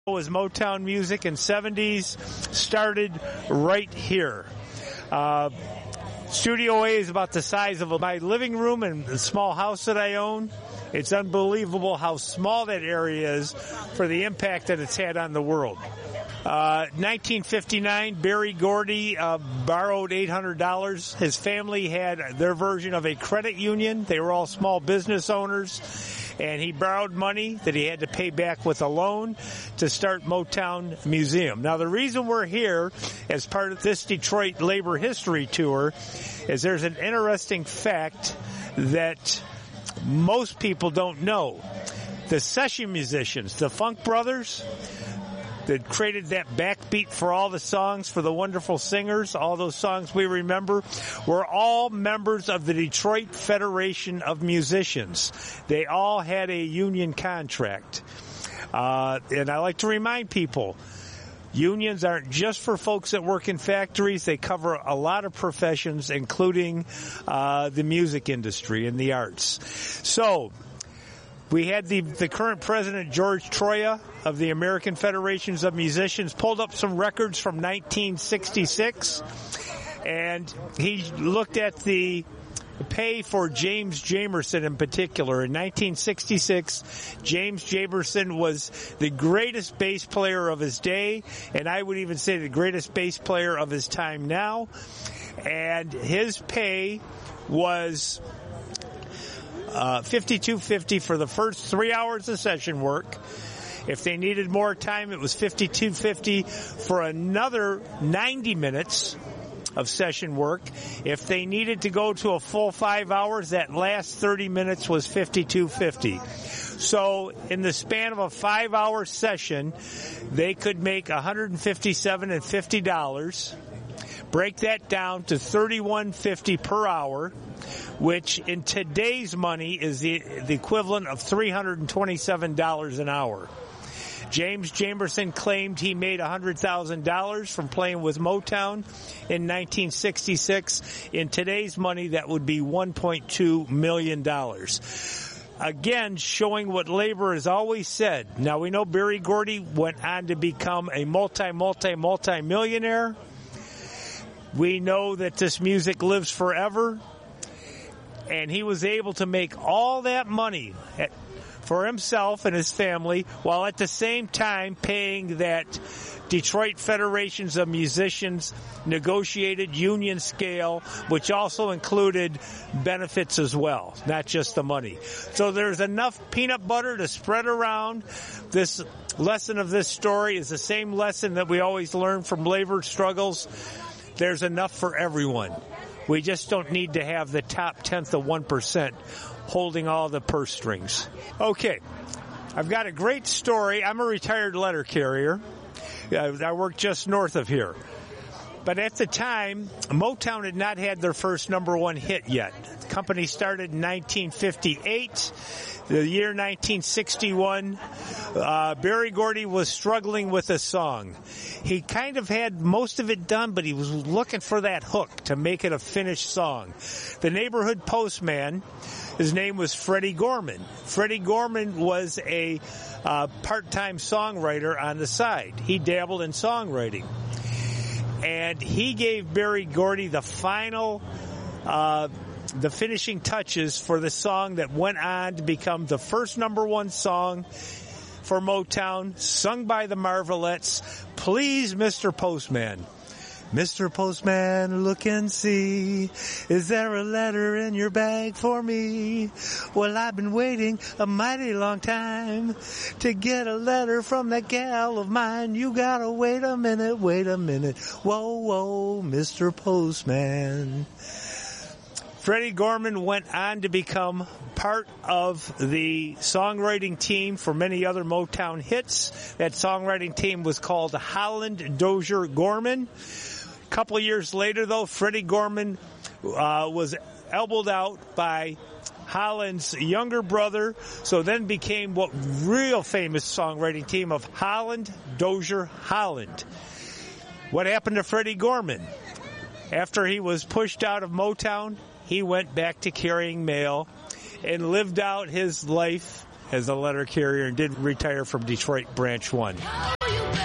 Was Motown music in 70s started right here. Studio A is about the size of my living room and the small house that I own. It's unbelievable how small that area is for the impact that it's had on the world. 1959, Berry Gordy borrowed $800. His family had their version of a credit union. They were all small business owners. And he borrowed money that he had to pay back with a loan to start Motown Museum. Now, the reason we're here as part of this Detroit Labor History Tour is there's an interesting fact that most people don't know. The session musicians, the Funk Brothers, that created that backbeat for all the songs for the wonderful singers, all those songs we remember, were all members of the Detroit Federation of Musicians. They all had a union contract. And I like to remind people, unions aren't just for folks that work in factories. They cover a lot of professions, including the music industry and the arts. So, we had the current president, George Troya, of the American Federations of Musicians, pulled up some records from 1966, and he looked at the pay for James Jamerson in particular. In 1966, James Jamerson was the greatest bass player of his day, and I would even say the greatest bass player of his time now, and his pay was $52.50 for the first 3 hours of session work. If they needed more time, it was $52.50 for another 90 minutes of session work. If they needed to go to a full 5 hours, that last 30 minutes was $52.50. So in the span of a 5-hour session, they could make $157.50. Break that down to $31.50 per hour, which in today's money is the equivalent of $327 an hour. James Jamerson claimed he made $100,000 from playing with Motown in 1966. In today's money, that would be $1.2 million. Again, showing what labor has always said. Now, we know Berry Gordy went on to become a multi-millionaire. We know that this music lives forever. And he was able to make all that money for himself and his family, while at the same time paying that Detroit Federations of Musicians negotiated union scale, which also included benefits as well, not just the money. So there's enough peanut butter to spread around. This lesson of this story is the same lesson that we always learn from labor struggles. There's enough for everyone. We just don't need to have the top 10th of 1% holding all the purse strings. Okay, I've got a great story. I'm a retired letter carrier. I work just north of here. But at the time, Motown had not had their first number one hit yet. The company started in 1958. The year 1961, Berry Gordy was struggling with a song. He kind of had most of it done, but he was looking for that hook to make it a finished song. The neighborhood postman, his name was Freddie Gorman. Freddie Gorman was a part-time songwriter on the side. He dabbled in songwriting. And he gave Berry Gordy the finishing touches for the song that went on to become the first number one song for Motown, sung by the Marvelettes. Please, Mr. Postman. Mr. Postman, look and see. Is there a letter in your bag for me? Well, I've been waiting a mighty long time to get a letter from that gal of mine. You gotta wait a minute. Whoa, whoa, Mr. Postman. Freddie Gorman went on to become part of the songwriting team for many other Motown hits. That songwriting team was called Holland Dozier Gorman. A couple of years later, though, Freddie Gorman was elbowed out by Holland's younger brother, so then became what real famous songwriting team of Holland Dozier Holland. What happened to Freddie Gorman? After he was pushed out of Motown, he went back to carrying mail and lived out his life as a letter carrier and did retire from Detroit Branch 1.